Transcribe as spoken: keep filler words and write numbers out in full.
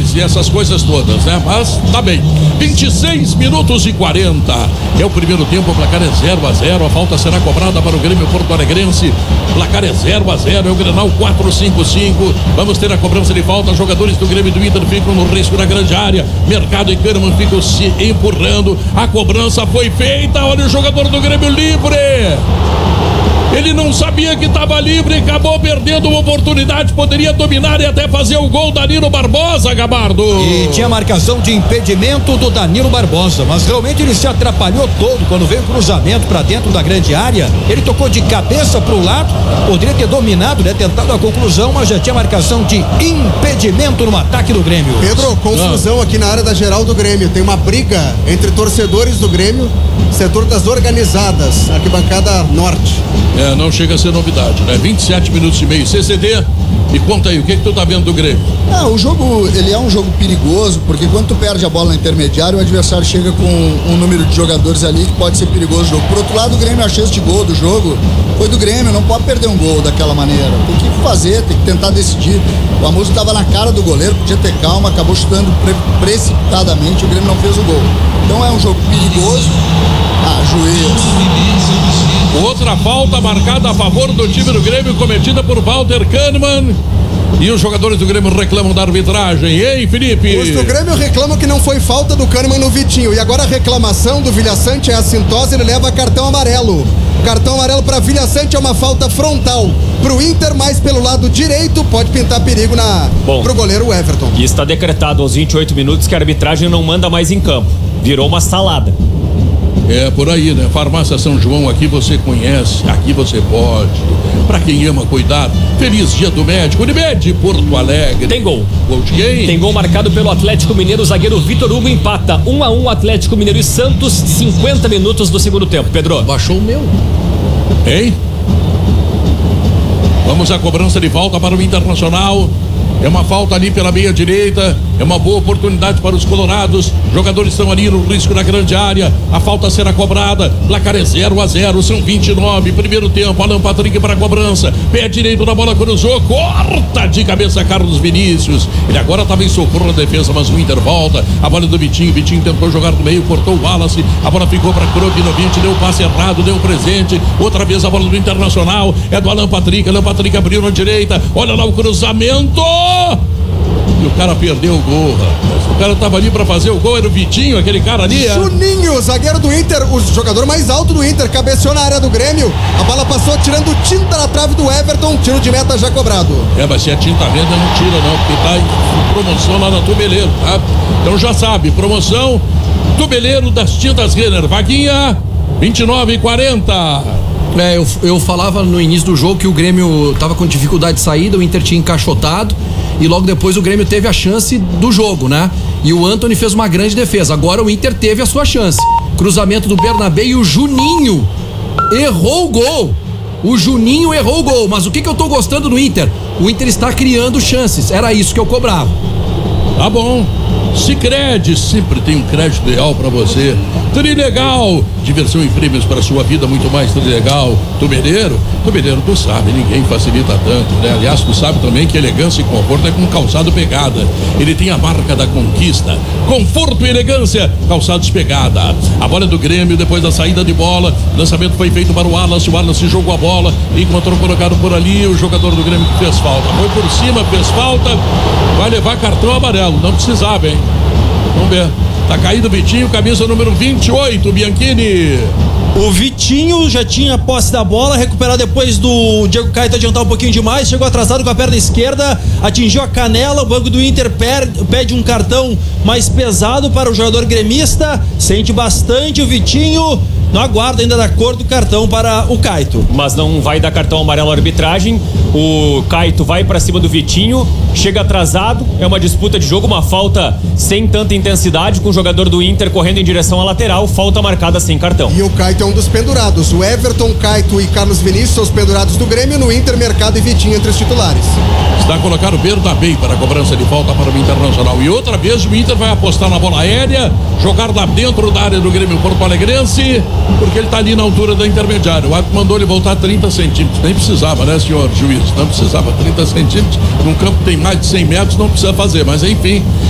jogadores e essas coisas todas, né? Mas tá bem. vinte e seis minutos e quarenta. É o primeiro tempo, o placar é zero a zero. A falta será cobrada para o Grêmio Porto Alegrense. Placar é zero a zero. É o Grenal quatro cinco cinco. Vamos ter a cobrança de falta. Jogadores do Grêmio e do Inter ficam no risco na grande área. Mercado e Kahneman ficam se empurrando. A cobrança foi feita. Olha o jogador do Grêmio livre. Ele não sabia que estava livre e acabou perdendo uma oportunidade. Poderia dominar e até fazer o gol. Danilo Barbosa, Gabardo. E tinha marcação de impedimento do Danilo Barbosa, mas realmente ele se atrapalhou todo quando veio o cruzamento para dentro da grande área. Ele tocou de cabeça para o lado, poderia ter dominado, né, tentado a conclusão, mas já tinha marcação de impedimento no ataque do Grêmio. Pedro, confusão ah. aqui na área da geral do Grêmio. Tem uma briga entre torcedores do Grêmio, setor das organizadas, arquibancada norte. É, não chega a ser novidade, né? vinte e sete minutos e meio. C C D, me conta aí, o que que tu tá vendo do Grêmio? Ah, o jogo, ele é um jogo perigoso, porque quando tu perde a bola na intermediária, o adversário chega com um número de jogadores ali que pode ser perigoso o jogo. Por outro lado, o Grêmio, a chance de gol do jogo foi do Grêmio, não pode perder um gol daquela maneira. Tem que fazer, tem que tentar decidir. O Amuso estava na cara do goleiro, podia ter calma, acabou chutando pre precipitadamente, o Grêmio não fez o gol. Então é um jogo perigoso. Ah, juiz. Outra falta marcada a favor do time do Grêmio, cometida por Walter Kahneman. E os jogadores do Grêmio reclamam da arbitragem. Ei, Felipe? Os do Grêmio reclamam que não foi falta do Kahneman no Vitinho. E agora a reclamação do Vilhaçante é assintosa, ele leva cartão amarelo. Cartão amarelo para Vilhaçante é uma falta frontal pro Inter, mas pelo lado direito pode pintar perigo na Bom, pro goleiro Everton. E está decretado aos vinte e oito minutos que a arbitragem não manda mais em campo. Virou uma salada. É por aí, né? Farmácia São João, aqui você conhece, aqui você pode. Pra quem ama cuidar, feliz dia do médico. Unimed, Porto Alegre. Tem gol. Gol de quem? Tem gol marcado pelo Atlético Mineiro. O zagueiro Vitor Hugo empata. um a um, Atlético Mineiro e Santos. cinquenta minutos do segundo tempo. Pedro. Baixou o meu. Hein? Vamos à cobrança de volta para o Internacional. É uma falta ali pela meia direita. É uma boa oportunidade para os colorados. Jogadores estão ali no risco da grande área. A falta será cobrada. Placar é zero a zero. São vinte e nove. Primeiro tempo. Alan Patrick para a cobrança. Pé direito na bola, cruzou. Corta de cabeça Carlos Vinícius. Ele agora estava em socorro na defesa, mas o Inter volta. A bola do Vitinho. Vitinho tentou jogar no meio, cortou o Wallace. A bola ficou para Kroginovic. Deu o passe errado, deu o presente. Outra vez a bola do Internacional. É do Alan Patrick. Alan Patrick abriu na direita. Olha lá o cruzamento. E o cara perdeu o gol, rapaz. O cara tava ali pra fazer o gol, era o Vitinho, aquele cara ali. É? Juninho, zagueiro do Inter, o jogador mais alto do Inter, cabeceou na área do Grêmio. A bola passou tirando tinta na trave do Everton, tiro de meta já cobrado. É, mas se é tinta renda não tira não, porque tá em promoção lá na Tubeleiro, tá? Então já sabe, promoção Tubeleiro das Tintas Renner, vaguinha vinte e nove e quarenta. É, eu, eu falava no início do jogo que o Grêmio tava com dificuldade de saída, o Inter tinha encaixotado e logo depois o Grêmio teve a chance do jogo, né? E o Antony fez uma grande defesa. Agora o Inter teve a sua chance. Cruzamento do Bernabé e o Juninho errou o gol. O Juninho errou o gol, mas o que que eu tô gostando do Inter? O Inter está criando chances, era isso que eu cobrava. Tá bom. Sicredi sempre tem um crédito ideal para você. Trilegal, diversão e prêmios para sua vida, muito mais Trilegal. Tubeleiro, Tubeleiro, tu sabe, ninguém facilita tanto, né? Aliás, tu sabe também que elegância e conforto é com calçado Pegada. Ele tem a marca da conquista, conforto e elegância, calçados Pegada. A bola é do Grêmio, depois da saída de bola, lançamento foi feito para o Wallace, o Wallace jogou a bola, encontrou colocado por ali o jogador do Grêmio que fez falta. Foi por cima, fez falta, vai levar cartão amarelo, não precisava, hein? Vamos ver. Tá caído o Vitinho, camisa número vinte e oito, Bianchini. O Vitinho já tinha posse da bola, recuperado depois do Diego Caetano adiantar um pouquinho demais, chegou atrasado com a perna esquerda, atingiu a canela, o banco do Inter perde, pede um cartão mais pesado para o jogador gremista, sente bastante o Vitinho, não aguarda ainda da cor do cartão para o Caito. Mas não vai dar cartão amarelo à arbitragem, o Caito vai para cima do Vitinho, chega atrasado, é uma disputa de jogo, uma falta sem tanta intensidade, com o jogador do Inter correndo em direção à lateral, falta marcada sem cartão. E o Caito é um dos pendurados, o Everton, Caito e Carlos Vinícius são os pendurados do Grêmio, no Inter, Mercado e Vitinho entre os titulares. Está colocado o Bernabé para a cobrança de falta para o Internacional. E outra vez o Inter vai apostar na bola aérea, jogar lá dentro da área do Grêmio Porto Alegrense, porque ele está ali na altura da intermediária. O árbitro mandou ele voltar trinta centímetros. Nem precisava, né, senhor juiz? Não precisava, trinta centímetros. Num campo que tem mais de cem metros, não precisa fazer. Mas enfim,